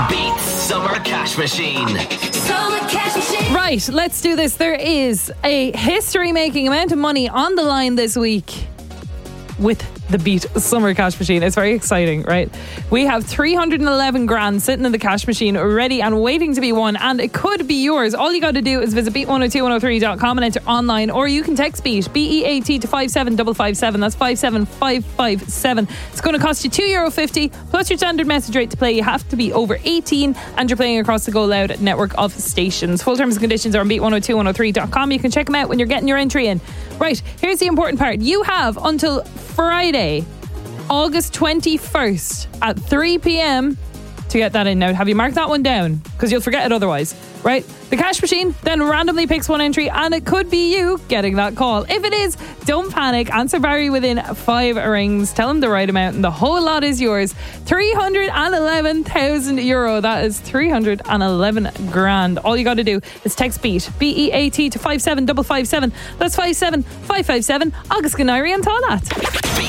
Beat Summer Cash Machine. Summer Cash Machine. Right, let's do this. There is a history-making amount of money on the line this week with the Beat Summer Cash Machine. It's very exciting, right? We have 311 grand sitting in the cash machine ready and waiting to be won, and it could be yours. All you got to do is visit beat102103.com and enter online, or you can text Beat, BEAT, to 57557. That's 57557. It's going to cost you €2.50 plus your standard message rate to play. You have to be over 18 and you're playing across the Go Loud network of stations. Full terms and conditions are on beat102103.com. You can check them out when you're getting your entry in. Right, here's the important part. You have until Friday, August 21st at 3 p.m. to get that in. Now, have you marked that one down? Because you'll forget it otherwise, right? The cash machine then randomly picks one entry, and it could be you getting that call. If it is, don't panic. Answer Barry within 5 rings. Tell him the right amount, and the whole lot is yours. €311,000. That is 311 grand. All you got to do is text Beat, BEAT, to 57557. That's 57557. Agus Ganari and Talat.